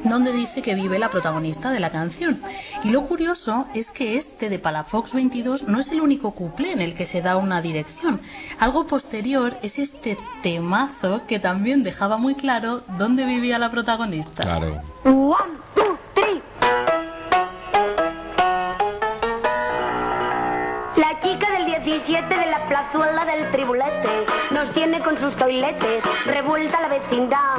donde dice que vive la protagonista de la canción. Y lo curioso es que este de Palafox 22 no es el único cuplé en el que se da una dirección. Algo posterior es este temazo que también dejaba muy claro dónde vivía la protagonista. Claro. 1, 2, 3. La chica del 17 de la plazuela del Tribulete nos tiene con sus toiletes revuelta la vecindad.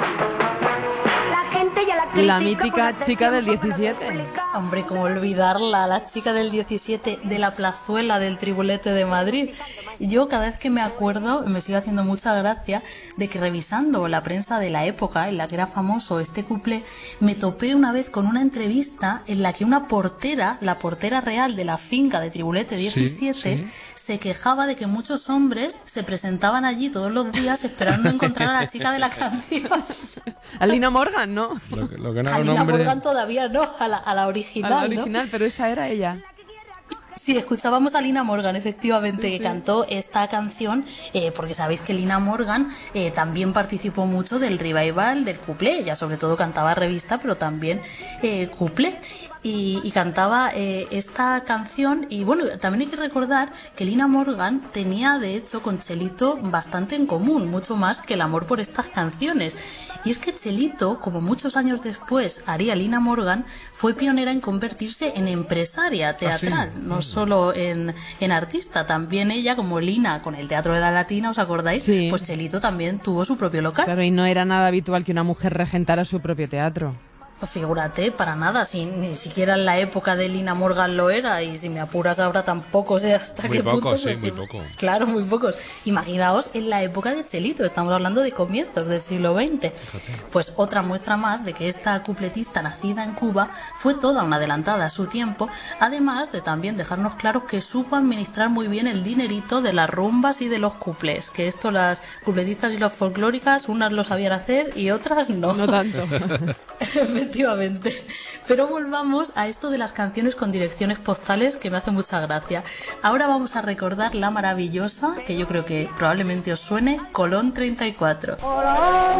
La gente ya la critica. La mítica chica del 17. Hombre, cómo olvidarla, la chica del 17 de la plazuela del Tribulete de Madrid. Yo cada vez que me acuerdo me sigue haciendo mucha gracia de que revisando la prensa de la época en la que era famoso este cuplé, me topé una vez con una entrevista en la que una portera, la portera real de la finca de Tribulete 17, se quejaba de que muchos hombres se presentaban allí todos los días esperando encontrar a la chica de la canción. A Lina Morgan, ¿no? Lo que no A era un Lina hombre... Morgan todavía no, a la original, A la original, ¿no? pero esta era ella. Sí, escuchábamos a Lina Morgan, efectivamente, que cantó esta canción, porque sabéis que Lina Morgan también participó mucho del revival del cuplé. Ella sobre todo cantaba revista, pero también cuplé. Y cantaba esta canción. Y bueno, también hay que recordar que Lina Morgan tenía, de hecho, con Chelito bastante en común, mucho más que el amor por estas canciones. Y es que Chelito, como muchos años después haría Lina Morgan, fue pionera en convertirse en empresaria teatral, no solo en artista. También ella, como Lina con el Teatro de la Latina, ¿os acordáis? Sí. Pues Chelito también tuvo su propio local. Claro, y no era nada habitual que una mujer regentara su propio teatro. Pues figúrate, para nada, si ni siquiera en la época de Lina Morgan lo era, y si me apuras ahora tampoco sé hasta Muy qué poco, punto. sí, Pues, muy poco. Claro, muy pocos. Imaginaos en la época de Chelito, estamos hablando de comienzos del siglo XX. Pues otra muestra más de que esta cupletista nacida en Cuba fue toda una adelantada a su tiempo, además de también dejarnos claros que supo administrar muy bien el dinerito de las rumbas y de los cuplés, que esto las cupletistas y las folclóricas, unas lo sabían hacer y otras no. No tanto. Efectivamente. Pero volvamos a esto de las canciones con direcciones postales, que me hace mucha gracia. Ahora vamos a recordar la maravillosa, que yo creo que probablemente os suene, Colón 34.